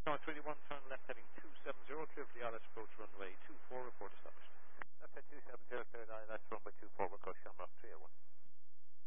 Star 21, turn left heading 270, clear for the ILS approach runway 2.